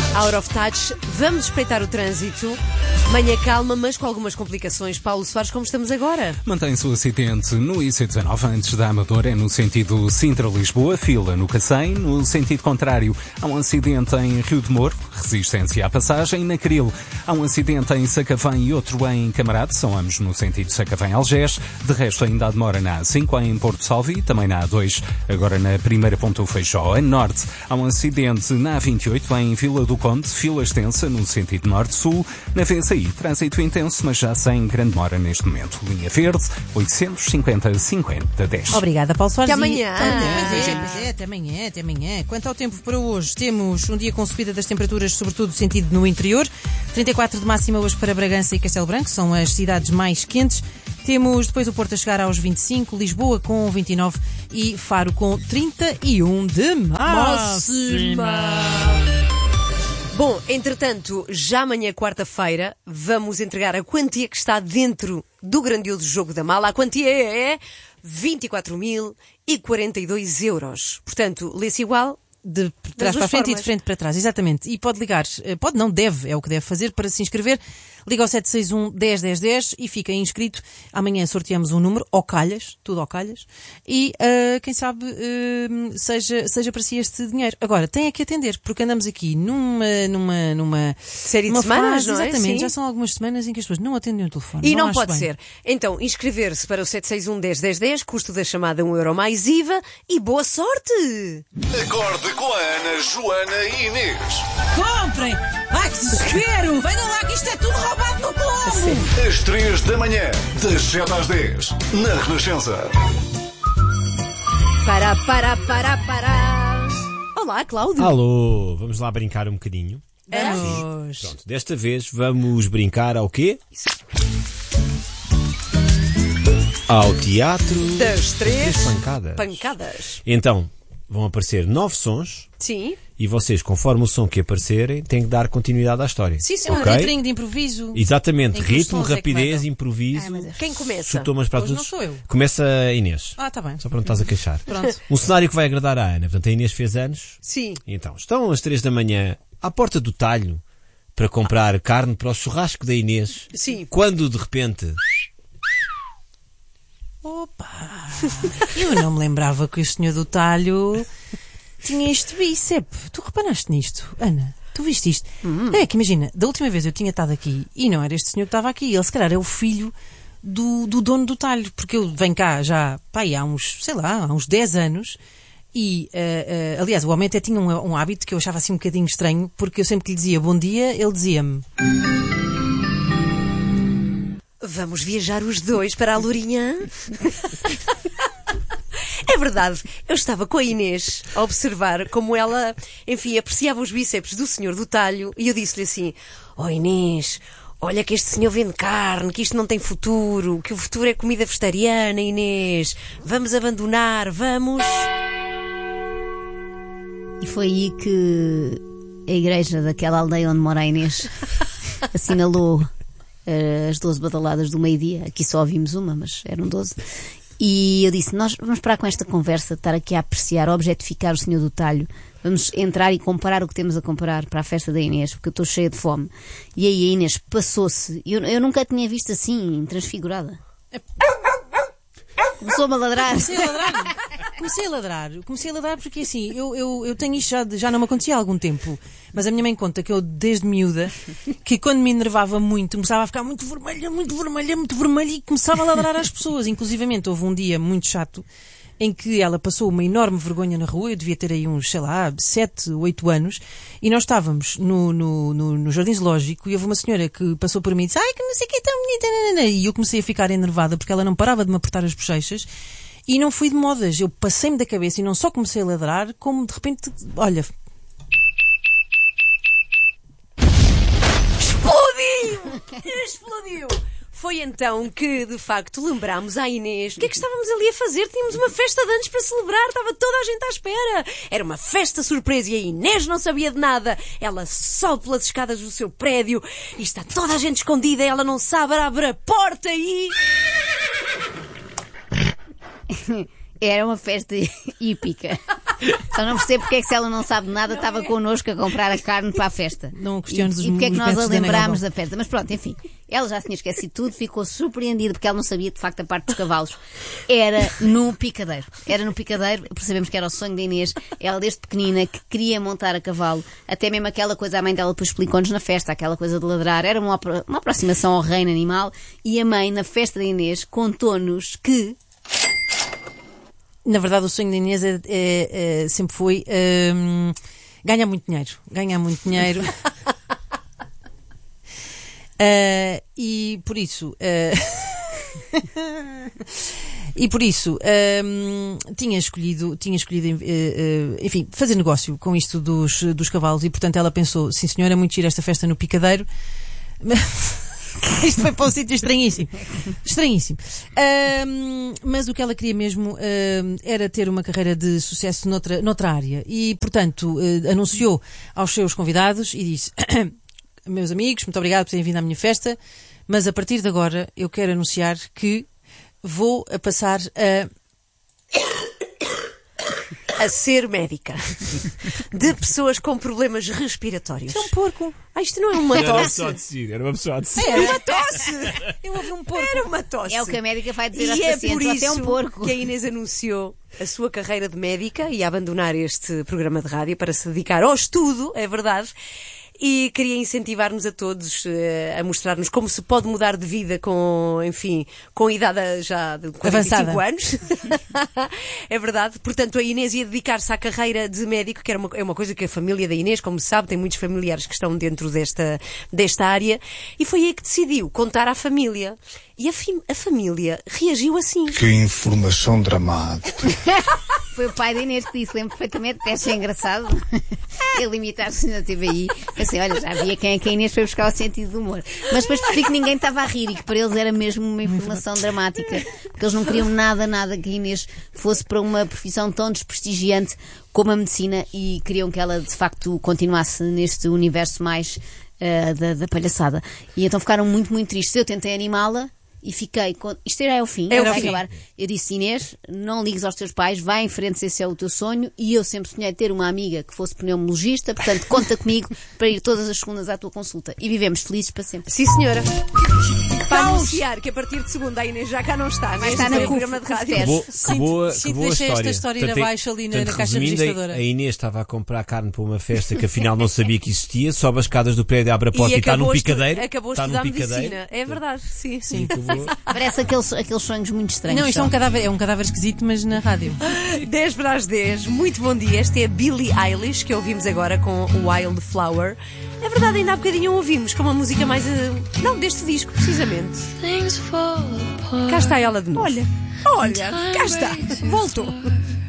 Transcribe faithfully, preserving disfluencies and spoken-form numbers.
Out of touch. Vamos espreitar o trânsito. Manhã calma, mas com algumas complicações. Paulo Soares, como estamos agora? Mantém-se o acidente no I C dezanove antes da Amadora, no sentido Sintra-Lisboa, fila no Cacém. No sentido contrário, há um acidente em Rio de Moro, resistência à passagem. Na Cril, há um acidente em Sacavém e outro em Camarate, são ambos no sentido Sacavém-Algés. De resto, ainda há demora na A cinco em Porto Salvo e também na A dois, agora na primeira ponta do Feijó. A norte, há um acidente na A vinte e oito em Vila do Conde, fila extensa no sentido norte-sul. Na V C I, trânsito intenso, mas já sem grande demora neste momento. Linha verde, oitocentos e cinquenta, cinquenta, dez. Obrigada, Paulo Soares. Até amanhã. Até amanhã. Pois é, até amanhã, até amanhã. Quanto ao tempo para hoje, temos um dia com subida das temperaturas, sobretudo sentido no interior. trinta e quatro de máxima hoje para Bragança e Castelo Branco, são as cidades mais quentes. Temos depois o Porto a chegar aos vinte e cinco, Lisboa com vinte e nove e Faro com trinta e um de máxima. Bom, entretanto, já amanhã, quarta-feira, vamos entregar a quantia que está dentro do grandioso jogo da mala. A quantia é vinte e quatro mil e quarenta e dois euros. Portanto, lê-se igual. De trás para a frente e de frente para trás, exatamente. E pode ligar, pode não, deve, é o que deve fazer para se inscrever. Liga ao sete seis um, dez, dez, dez e fica inscrito. Amanhã sorteamos um número, ao calhas, tudo ao calhas. E uh, quem sabe uh, seja, seja para si este dinheiro. Agora, tem é que atender, porque andamos aqui numa, numa, numa série numa de semanas, fase, não é? Exatamente, Sim. Já são algumas semanas em que as pessoas não atendem o telefone. E não, não pode bem. ser. Então, inscrever-se para o sete seis um, dez, dez, dez, custo da chamada um euro mais I V A e boa sorte! Acorde com a Ana, Joana e Inês. Comprem! Ai, que desespero! Venham lá que isto é tudo roubado no Colombo! Às três da manhã, das sete às dez, na Renascença. Para, para, para, para. Olá, Cláudio. Alô, vamos lá brincar um bocadinho. Vamos! Pronto, desta vez vamos brincar ao quê? Ao teatro Das três pancadas. pancadas. Então, vão aparecer nove sons Sim. e vocês, conforme o som que aparecerem, têm que dar continuidade à história. Sim, sim. É um Ok? teatrinho de improviso. Exatamente, Em que os ritmo, sons é que rapidez, mandam? improviso. Ai, mas é- Quem começa? Chutou umas para Hoje não todos. sou eu. Começa a Inês. Ah, tá bem. Só para não estás a queixar. Pronto. Um cenário que vai agradar à Ana. Portanto, a Inês fez anos. Sim. Então, estão às três da manhã à porta do talho para comprar carne para o churrasco da Inês. Sim. Quando, de repente... Opa! Eu não me lembrava que o senhor do talho tinha este bíceps. Tu reparaste nisto, Ana? Tu viste isto? Hum. É que imagina, da última vez eu tinha estado aqui e não era este senhor que estava aqui. Ele se calhar é o filho do, do dono do talho. Porque eu venho cá já, pá, há uns, sei lá, há uns dez anos. E, uh, uh, aliás, o homem até tinha um, um hábito que eu achava assim um bocadinho estranho, porque eu sempre que lhe dizia bom dia, ele dizia-me... Vamos viajar os dois para a Lourinhã? É verdade, eu estava com a Inês a observar como ela, enfim, apreciava os bíceps do senhor do talho e eu disse-lhe assim: oh Inês, olha que este senhor vende carne, que isto não tem futuro, que o futuro é comida vegetariana, Inês. Vamos abandonar, vamos... E foi aí que a igreja daquela aldeia onde mora a Inês assinalou as doze badaladas do meio-dia. Aqui só ouvimos uma, mas eram doze. E eu disse, nós vamos parar com esta conversa, estar aqui a apreciar, a objetificar o senhor do talho. Vamos entrar e comparar o que temos a comparar para a festa da Inês, porque eu estou cheia de fome. E aí a Inês passou-se. Eu, eu nunca a tinha visto assim, transfigurada. Começou-me a ladrar. Comecei a ladrar. Comecei a ladrar. Comecei a ladrar porque assim, eu, eu, eu tenho isto já, já não me acontecia há algum tempo. Mas a minha mãe conta que eu, desde miúda, que quando me enervava muito, começava a ficar muito vermelha, muito vermelha, muito vermelha e começava a ladrar às pessoas. Inclusivamente, houve um dia muito chato em que ela passou uma enorme vergonha na rua. Eu devia ter aí uns, sei lá, sete, oito anos. E nós estávamos no, no, no, no Jardim Zoológico e houve uma senhora que passou por mim e disse, ai, que não sei o que é tão bonita. E eu comecei a ficar enervada porque ela não parava de me apertar as bochechas. E não fui de modas. Eu passei-me da cabeça e não só comecei a ladrar, como de repente, olha... Explodiu! Explodiu! Foi então que, de facto, lembrámos à Inês o que é que estávamos ali a fazer. Tínhamos uma festa de anos para celebrar, estava toda a gente à espera. Era uma festa surpresa e a Inês não sabia de nada. Ela sobe pelas escadas do seu prédio e está toda a gente escondida, ela não sabe, abre a porta e... Era uma festa hípica. Só não percebo porque é que se ela não sabe nada estava connosco a comprar a carne para a festa. Não questiones e, os e porque é que os nós a métodos da Ana lembrámos Galvão. da festa. Mas pronto, enfim. Ela já se tinha esquecido tudo, ficou surpreendida porque ela não sabia de facto a parte dos cavalos. Era no picadeiro. Era no picadeiro, percebemos que era o sonho da Inês. Ela desde pequenina que queria montar a cavalo. Até mesmo aquela coisa, a mãe dela depois explicou-nos na festa, aquela coisa de ladrar. Era uma, apro- uma aproximação ao reino animal. E a mãe, na festa da Inês, contou-nos que... Na verdade, o sonho da Inês é, é- é- sempre foi hum, ganhar muito dinheiro. Ganhar muito dinheiro. Ah, e por isso. ah, e por isso hum, tinha escolhido, tinha escolhido eh, eh, enfim, fazer negócio com isto dos, dos cavalos. E portanto ela pensou: sim senhora, é muito giro esta festa no picadeiro. Isto foi para um sítio estranhíssimo. Estranhíssimo. Ahm, mas o que ela queria mesmo ahm, era ter uma carreira de sucesso noutra, noutra área. E, portanto, eh, anunciou aos seus convidados e disse: meus amigos, muito obrigado por terem vindo à minha festa, mas a partir de agora eu quero anunciar que vou a passar a... A ser médica de pessoas com problemas respiratórios. Isto é um porco. Ah, isto não é uma Era uma tosse. pessoa a tossir, era uma pessoa a tossir. Era uma tosse. Eu ouvi um porco. Era uma tosse. É o que a médica vai dizer aos E é pacientes. por Você isso é um porco. que a Inês anunciou a sua carreira de médica e a abandonar este programa de rádio para se dedicar ao estudo, é verdade. E queria incentivar-nos a todos eh, a mostrar-nos como se pode mudar de vida com, enfim, com idade já de quarenta e cinco Avançada. anos. É verdade. Portanto, a Inês ia dedicar-se à carreira de médico, que era uma, é uma coisa que a família da Inês, como se sabe, tem muitos familiares que estão dentro desta, desta área. E foi aí que decidiu contar à família. E a, fi- a família reagiu assim. Que informação dramática. Foi o pai da Inês que disse, lembro perfeitamente, até achei engraçado ele imitar-se na T V I. Pensei, olha, já via quem é que a Inês foi buscar o sentido do humor. Mas depois percebi que ninguém estava a rir e que para eles era mesmo uma informação dramática. Porque eles não queriam nada, nada que a Inês fosse para uma profissão tão desprestigiante como a medicina e queriam que ela, de facto, continuasse neste universo mais uh, da, da palhaçada. E então ficaram muito, muito tristes. Eu tentei animá-la. E fiquei, com... isto já é o fim, É o vai fim. acabar. Eu disse, Inês, não ligues aos teus pais, vai em frente se esse é o teu sonho. E eu sempre sonhei ter uma amiga que fosse pneumologista, portanto conta comigo para ir todas as segundas à tua consulta. E vivemos felizes para sempre. Sim, senhora. Para anunciar que a partir de segunda a Inês já cá não está. Vai neste estar na programa de CUF, rádio. CUF. Boa, que Sinto- boa, sinto que boa deixei esta história. história ir Portanto, abaixo ali na- portanto, na caixa resumindo, a- registradora. A Inês estava a comprar carne para uma festa que afinal não sabia que existia, sobe as escadas do prédio, abre a porta e, está num acabou a estu- picadeiro. Acabou a está num estudar picadeiro. medicina. É verdade, sim. Sim. Acabou. Parece aqueles, aqueles sonhos muito estranhos. Não, isto é só. um cadáver, é um cadáver esquisito, mas na rádio. dez para as dez. Muito bom dia. Esta é a Billie Eilish, que ouvimos agora com o Wildflower. É verdade, ainda há bocadinho ouvimos com uma música mais... eh, Não, deste disco, precisamente. Cá está ela de novo. Olha, olha, cá está. Voltou.